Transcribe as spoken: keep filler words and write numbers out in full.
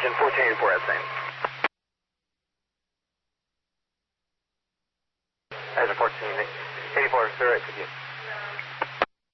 engine fourteen eighty-four at same. Engine fourteen eighty-four, zero eight, could you?